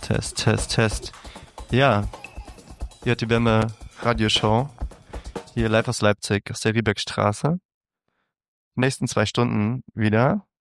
Test, Test, Test. Ja, hier hat die Wärme Radioshow. Hier live aus Leipzig, aus der Riebeckstraße. Nächsten 2 Stunden wieder.